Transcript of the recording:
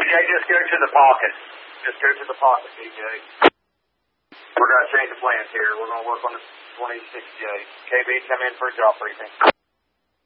DJ, just go to the pocket. Just go to the pocket, DJ. We're going to change the plans here. We're going to work on the 26J. KB, come in for a job briefing.